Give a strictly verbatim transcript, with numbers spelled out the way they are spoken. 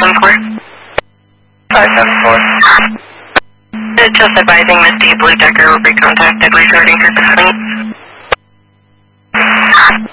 seven four. five seven four. Just advising Miss D. Blue Decker will be contacted regarding her complaint.